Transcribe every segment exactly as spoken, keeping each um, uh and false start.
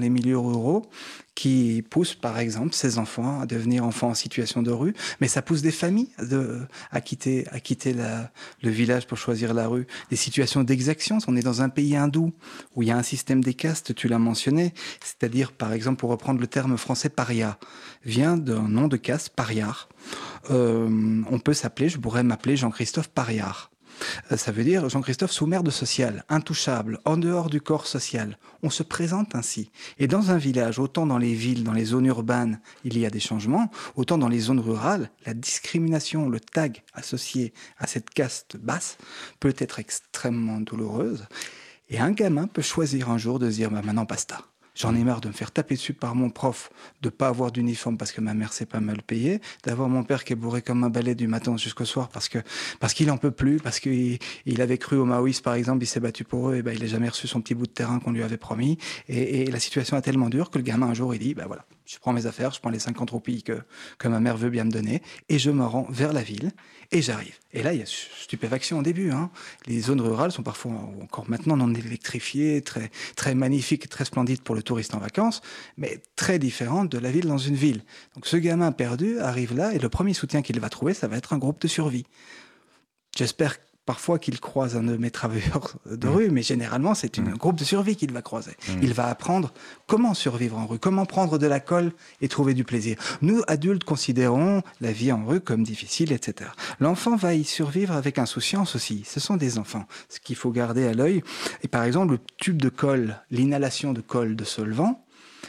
les milieux ruraux qui poussent, par exemple, ces enfants à devenir enfants en situation de rue. Mais ça pousse des familles de, à quitter, à quitter la, le village pour choisir la rue. Des situations d'exaction. On est dans un pays hindou où il y a un système des castes, tu l'as mentionné. C'est-à-dire, par exemple, pour reprendre le terme français paria, vient d'un nom de caste, pariar. Euh, on peut s'appeler, je pourrais m'appeler Jean-Christophe Pariard. Ça veut dire Jean-Christophe sous merde social, intouchable, en dehors du corps social. On se présente ainsi. Et dans un village, autant dans les villes, dans les zones urbaines, il y a des changements, autant dans les zones rurales, la discrimination, le tag associé à cette caste basse peut être extrêmement douloureuse. Et un gamin peut choisir un jour de se dire bah, « maintenant basta ». J'en ai marre de me faire taper dessus par mon prof, de pas avoir d'uniforme parce que ma mère s'est pas mal payée, d'avoir mon père qui est bourré comme un balai du matin jusqu'au soir parce que parce qu'il en peut plus, parce qu'il il avait cru aux maoïstes par exemple, il s'est battu pour eux, et ben il a jamais reçu son petit bout de terrain qu'on lui avait promis. Et, et la situation est tellement dure que le gamin un jour il dit ben voilà, je prends mes affaires, je prends les cinquante roupies que que ma mère veut bien me donner et je me rends vers la ville et j'arrive. Et là il y a stupéfaction au début. Hein. Les zones rurales sont parfois encore maintenant non électrifiées, très très magnifiques, très splendides pour le touriste en vacances, mais très différente de la ville dans une ville. Donc ce gamin perdu arrive là et le premier soutien qu'il va trouver, ça va être un groupe de survie. J'espère parfois qu'il croise un de mes travailleurs de rue, mais généralement c'est un groupe de survie qu'il va croiser. Mmh. Il va apprendre comment survivre en rue, comment prendre de la colle et trouver du plaisir. Nous, adultes, considérons la vie en rue comme difficile, et cetera. L'enfant va y survivre avec insouciance aussi. Ce sont des enfants, ce qu'il faut garder à l'œil. Et par exemple, le tube de colle, l'inhalation de colle de solvant,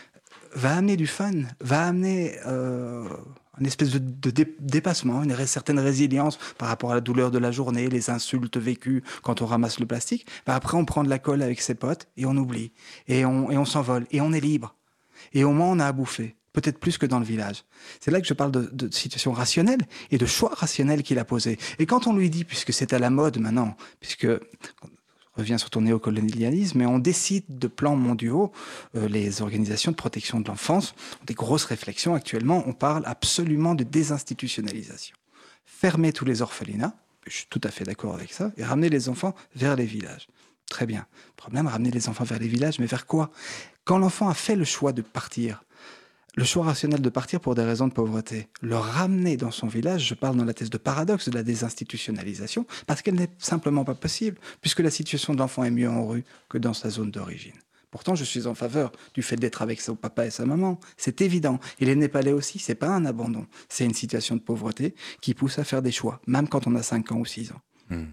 va amener du fun, va amener euh, une espèce de, de dé- dépassement, une certaine résilience par rapport à la douleur de la journée, les insultes vécues quand on ramasse le plastique. Ben après, on prend de la colle avec ses potes et on oublie. Et on, et on s'envole. Et on est libre. Et au moins, on a à bouffer. Peut-être plus que dans le village. C'est là que je parle de, de situation rationnelle et de choix rationnel qu'il a posé. Et quand on lui dit, puisque c'est à la mode maintenant, puisque... revient sur ton néocolonialisme, mais on décide de plans mondiaux. Euh, les organisations de protection de l'enfance ont des grosses réflexions. Actuellement, on parle absolument de désinstitutionnalisation. Fermer tous les orphelinats, je suis tout à fait d'accord avec ça, et ramener les enfants vers les villages. Très bien. Problème, ramener les enfants vers les villages, mais vers quoi? Quand l'enfant a fait le choix de partir, le choix rationnel de partir pour des raisons de pauvreté, le ramener dans son village, je parle dans la thèse de paradoxe de la désinstitutionnalisation, parce qu'elle n'est simplement pas possible, puisque la situation de l'enfant est mieux en rue que dans sa zone d'origine. Pourtant, je suis en faveur du fait d'être avec son papa et sa maman. C'est évident. Et les Népalais aussi, c'est pas un abandon. C'est une situation de pauvreté qui pousse à faire des choix, même quand on a cinq ans ou six ans. Mmh.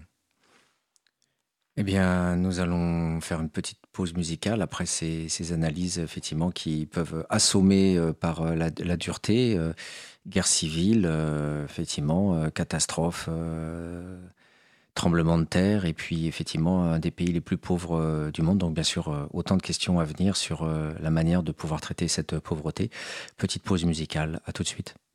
Eh bien, nous allons faire une petite pause musicale après ces, ces analyses, effectivement, qui peuvent assommer euh, par euh, la, la dureté, euh, guerre civile, euh, effectivement, euh, catastrophe, euh, tremblement de terre, et puis, effectivement, un des pays les plus pauvres euh, du monde. Donc, bien sûr, euh, autant de questions à venir sur euh, la manière de pouvoir traiter cette pauvreté. Petite pause musicale, à tout de suite.